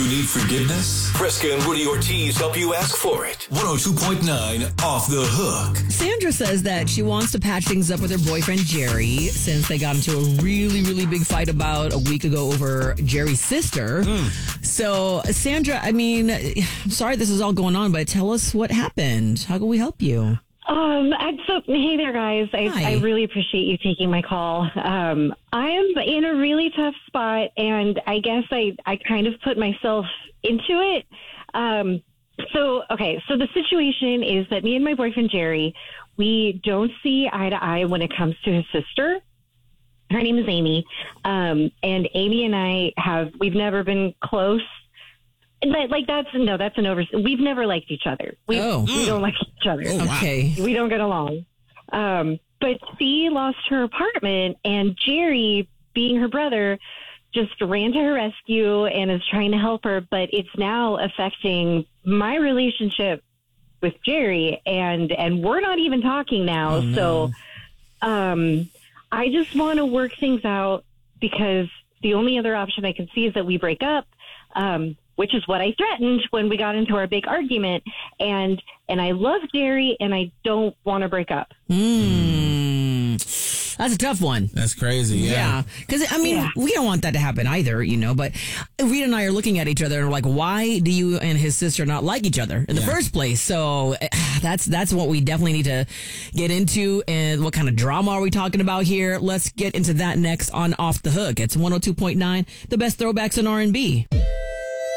You need forgiveness? Fresca and Woody Ortiz help you ask for it. 102.9 Off the Hook. Sandra says that she wants to patch things up with her boyfriend, Jerry, since they got into a really, really big fight about a week ago over Jerry's sister. So, Sandra, I mean, I'm sorry this is all going on, but tell us what happened. How can we help you? Hey there, guys. I really appreciate you taking my call. I am in a really tough spot, and I guess I kind of put myself into it. So the situation is that me and my boyfriend, Jerry, we don't see eye to eye when it comes to his sister. Her name is Amy. And Amy and we've never been close. That's an we've never liked each other. We don't like each other. Oh, wow. Okay. We don't get along. But she lost her apartment, and Jerry, being her brother, just ran to her rescue and is trying to help her. But it's now affecting my relationship with Jerry, and we're not even talking now. So, I just want to work things out, because the only other option I can see is that we break up. Which is what I threatened when we got into our big argument. And I love Jerry, and I don't want to break up. That's a tough one. That's crazy. Yeah. Because, I mean, we don't want that to happen either, but Rita and I are looking at each other and we're like, why do you and his sister not like each other in the first place? So that's what we definitely need to get into. And what kind of drama are we talking about here? Let's get into that next on Off the Hook. It's 102.9, the best throwbacks in R&B.